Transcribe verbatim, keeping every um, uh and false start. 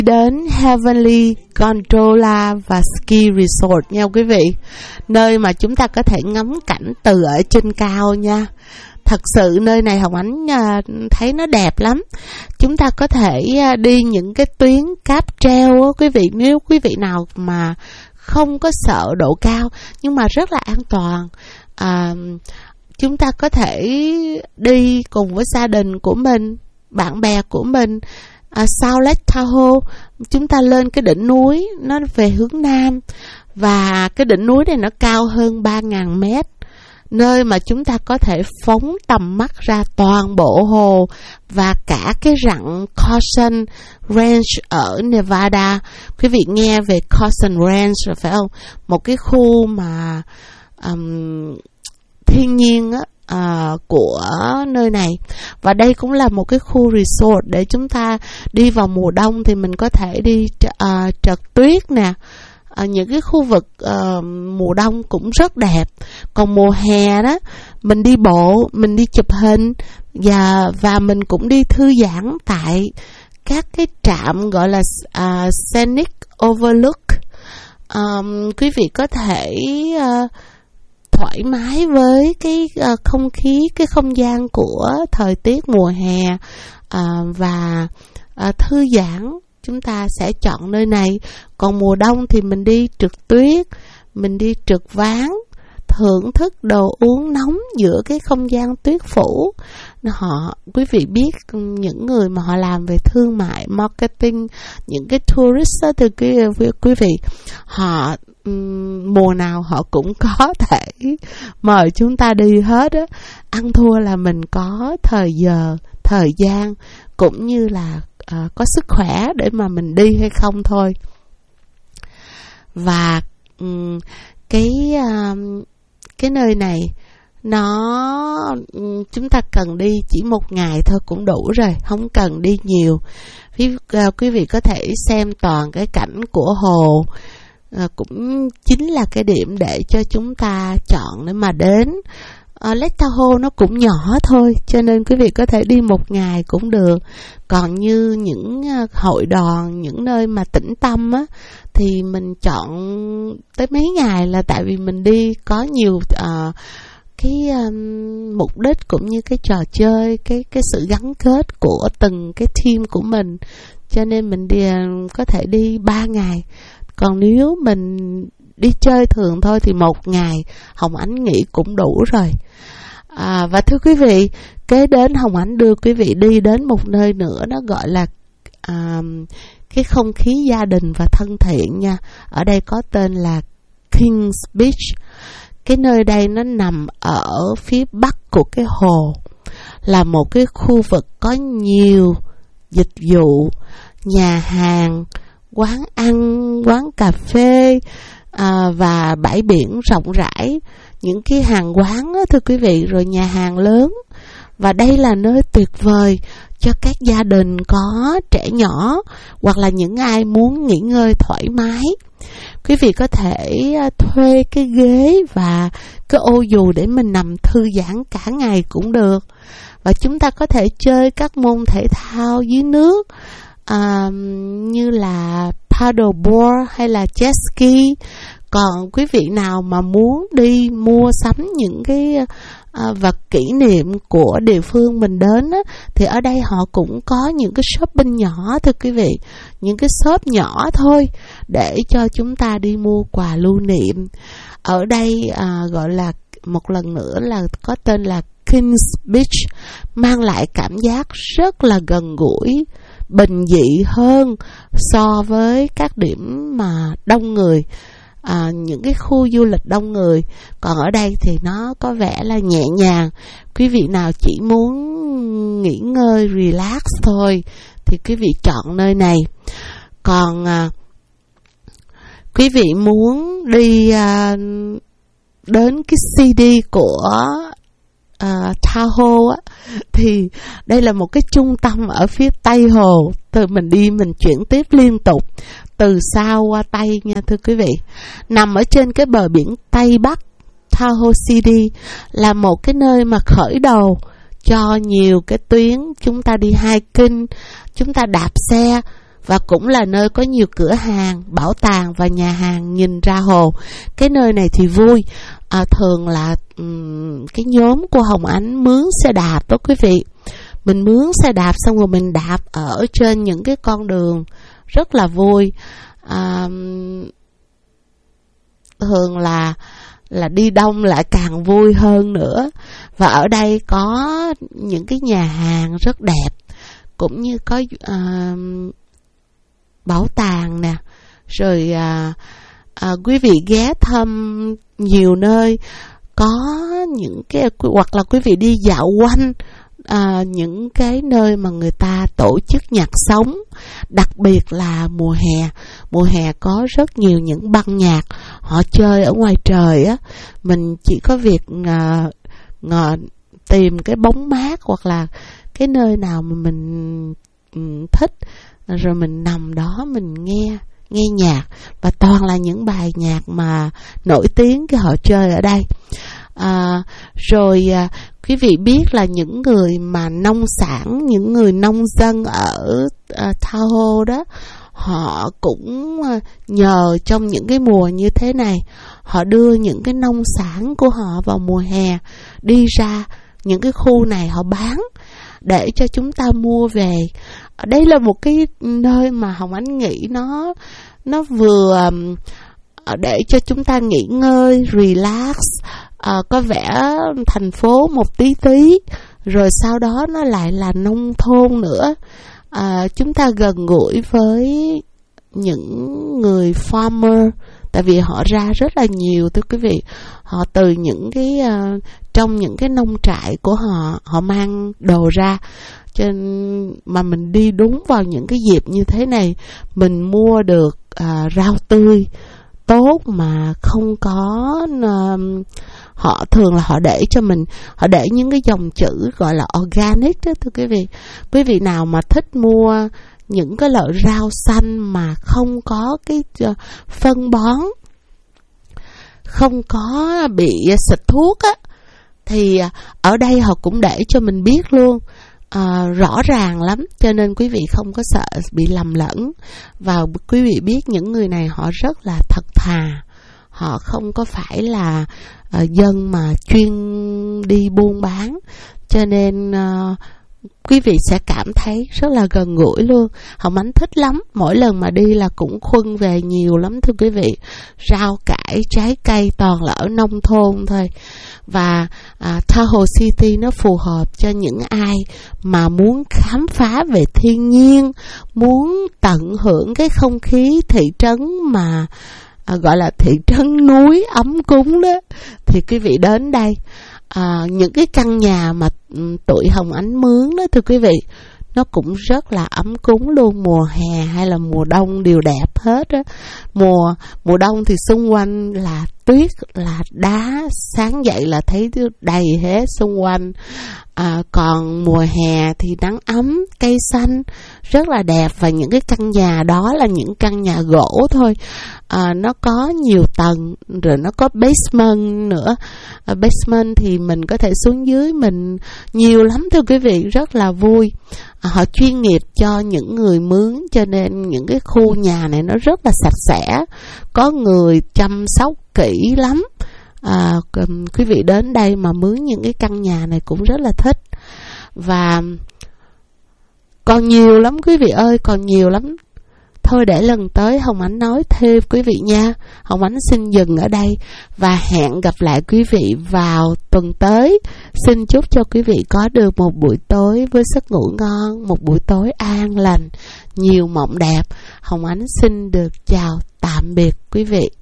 đến Heavenly Gondola và Ski Resort nha quý vị, nơi mà chúng ta có thể ngắm cảnh từ ở trên cao nha. Thật sự nơi này Hồng Ánh thấy nó đẹp lắm. Chúng ta có thể đi những cái tuyến cáp treo á quý vị, nếu quý vị nào mà không có sợ độ cao nhưng mà rất là an toàn. À, chúng ta có thể đi cùng với gia đình của mình, bạn bè của mình. À, sau Lake Tahoe chúng ta lên cái đỉnh núi, nó về hướng nam, và cái đỉnh núi này nó cao hơn ba nghìn mét, nơi mà chúng ta có thể phóng tầm mắt ra toàn bộ hồ và cả cái rặng Carson Ranch ở Nevada. Quý vị nghe về Carson Ranch rồi phải không? Một cái khu mà um, thiên nhiên á, uh, của nơi này. Và đây cũng là một cái khu resort để chúng ta đi vào mùa đông thì mình có thể đi uh, trượt tuyết nè. À, những cái khu vực uh, mùa đông cũng rất đẹp. Còn mùa hè đó, mình đi bộ, mình đi chụp hình, và, và mình cũng đi thư giãn tại các cái trạm gọi là uh, Scenic Overlook. Um, quý vị có thể uh, thoải mái với cái uh, không khí, cái không gian của thời tiết mùa hè, uh, và uh, thư giãn. Chúng ta sẽ chọn nơi này. Còn mùa đông thì mình đi trượt tuyết, mình đi trượt ván, thưởng thức đồ uống nóng giữa cái không gian tuyết phủ. Họ, quý vị biết những người mà họ làm về thương mại, marketing, những cái tourist đó, từ cái quý vị, họ um, mùa nào họ cũng có thể mời chúng ta đi hết á. Ăn thua là mình có thời giờ, thời gian cũng như là À, có sức khỏe để mà mình đi hay không thôi. Và um, cái um, cái nơi này nó um, chúng ta cần đi chỉ một ngày thôi cũng đủ rồi, không cần đi nhiều. Quý, uh, quý vị có thể xem toàn cái cảnh của hồ, uh, cũng chính là cái điểm để cho chúng ta chọn để mà đến. Uh, Lake Tahoe nó cũng nhỏ thôi, cho nên quý vị có thể đi một ngày cũng được. Còn như những uh, hội đoàn, những nơi mà tĩnh tâm á, thì mình chọn tới mấy ngày, là tại vì mình đi có nhiều uh, cái um, mục đích cũng như cái trò chơi, cái cái sự gắn kết của từng cái team của mình, cho nên mình đi uh, có thể đi ba ngày. Còn nếu mình đi chơi thường thôi thì một ngày Hồng Ánh nghĩ cũng đủ rồi. À, và thưa quý vị, kế đến Hồng Ánh đưa quý vị đi đến một nơi nữa, nó gọi là à, cái không khí gia đình và thân thiện nha. Ở đây có tên là Kings Beach. Cái nơi đây nó nằm ở phía bắc của cái hồ, là một cái khu vực có nhiều dịch vụ, nhà hàng, quán ăn, quán cà phê, À, và bãi biển rộng rãi, những cái hàng quán đó, thưa quý vị, rồi nhà hàng lớn. Và đây là nơi tuyệt vời cho các gia đình có trẻ nhỏ, hoặc là những ai muốn nghỉ ngơi thoải mái. Quý vị có thể thuê cái ghế và cái ô dù để mình nằm thư giãn cả ngày cũng được. Và chúng ta có thể chơi các môn thể thao dưới nước, à, như là paddleboard hay là jet ski. Còn quý vị nào mà muốn đi mua sắm những cái uh, vật kỷ niệm của địa phương mình đến á, thì ở đây họ cũng có những cái shopping nhỏ, thưa quý vị, những cái shop nhỏ thôi để cho chúng ta đi mua quà lưu niệm. Ở đây uh, gọi là một lần nữa là có tên là Kings Beach, mang lại cảm giác rất là gần gũi, bình dị hơn so với các điểm mà đông người, à, những cái khu du lịch đông người. Còn ở đây thì nó có vẻ là nhẹ nhàng. Quý vị nào chỉ muốn nghỉ ngơi, relax thôi thì quý vị chọn nơi này. Còn à, quý vị muốn đi à, đến cái xê đê của Uh, Tahoe á, thì đây là một cái trung tâm ở phía tây hồ. Từ mình đi mình chuyển tiếp liên tục từ sao qua tây nha thưa quý vị. Nằm ở trên cái bờ biển tây bắc, Tahoe City là một cái nơi mà khởi đầu cho nhiều cái tuyến chúng ta đi hiking, chúng ta đạp xe và cũng là nơi có nhiều cửa hàng, bảo tàng và nhà hàng nhìn ra hồ. Cái nơi này thì vui. À, thường là um, cái nhóm của Hồng Ánh mướn xe đạp đó quý vị. Mình mướn xe đạp xong rồi mình đạp ở trên những cái con đường rất là vui. À, thường là là đi đông lại càng vui hơn nữa. Và ở đây có những cái nhà hàng rất đẹp, cũng như có uh, bảo tàng nè, rồi uh, uh, quý vị ghé thăm nhiều nơi, có những cái, hoặc là quý vị đi dạo quanh À, những cái nơi mà người ta tổ chức nhạc sống, đặc biệt là mùa hè. Mùa hè có rất nhiều những băng nhạc họ chơi ở ngoài trời á. Mình chỉ có việc à, ngờ, tìm cái bóng mát hoặc là cái nơi nào mà mình um, thích, rồi mình nằm đó mình nghe nghe nhạc, và toàn là những bài nhạc mà nổi tiếng cái họ chơi ở đây. À, rồi à, quý vị biết là những người mà nông sản, những người nông dân ở à, Tahoe đó, họ cũng à, nhờ trong những cái mùa như thế này, họ đưa những cái nông sản của họ vào mùa hè đi ra những cái khu này họ bán để cho chúng ta mua về. Đây là một cái nơi mà Hồng Ánh nghĩ nó nó vừa để cho chúng ta nghỉ ngơi, relax, à, có vẻ thành phố một tí tí, rồi sau đó nó lại là nông thôn nữa. À, chúng ta gần gũi với những người farmer, tại vì họ ra rất là nhiều thưa quý vị. Họ từ những cái uh, trong những cái nông trại của họ, họ mang đồ ra. Cho nên mà mình đi đúng vào những cái dịp như thế này, mình mua được uh, rau tươi tốt mà không có uh, họ thường là họ để cho mình, họ để những cái dòng chữ gọi là organic đó thưa quý vị. Quý vị nào mà thích mua những cái loại rau xanh mà không có cái uh, phân bón, không có bị xịt thuốc á, thì ở đây họ cũng để cho mình biết luôn. À, rõ ràng lắm, cho nên quý vị không có sợ bị lầm lẫn. Và quý vị biết những người này họ rất là thật thà, họ không có phải là uh, dân mà chuyên đi buôn bán, cho nên uh, quý vị sẽ cảm thấy rất là gần gũi luôn. Hồng Ánh thích lắm, mỗi lần mà đi là cũng khuân về nhiều lắm thưa quý vị. Rau cải, trái cây toàn là ở nông thôn thôi. Và à, Tahoe City nó phù hợp cho những ai mà muốn khám phá về thiên nhiên, muốn tận hưởng cái không khí thị trấn mà à, gọi là thị trấn núi ấm cúng đó, thì quý vị đến đây. À, những cái căn nhà mà tụi Hồng Ánh mướn đó thưa quý vị, nó cũng rất là ấm cúng luôn. Mùa hè hay là mùa đông đều đẹp hết á. Mùa mùa đông thì xung quanh là tuyết, là đá, sáng dậy là thấy đầy hết xung quanh. À, còn mùa hè thì nắng ấm, cây xanh rất là đẹp. Và những cái căn nhà đó là những căn nhà gỗ thôi. À, nó có nhiều tầng, rồi nó có basement nữa. À, basement thì mình có thể xuống dưới mình nhiều lắm thưa quý vị, rất là vui. À, họ chuyên nghiệp cho những người mướn, cho nên những cái khu nhà này nó rất là sạch sẽ, có người chăm sóc kỹ lắm. À, quý vị đến đây mà mướn những cái căn nhà này cũng rất là thích. Và còn nhiều lắm quý vị ơi, còn nhiều lắm. Thôi để lần tới Hồng Ánh nói thêm quý vị nha. Hồng Ánh xin dừng ở đây và hẹn gặp lại quý vị vào tuần tới. Xin chúc cho quý vị có được một buổi tối với giấc ngủ ngon, một buổi tối an lành, nhiều mộng đẹp. Hồng Ánh xin được chào tạm biệt quý vị.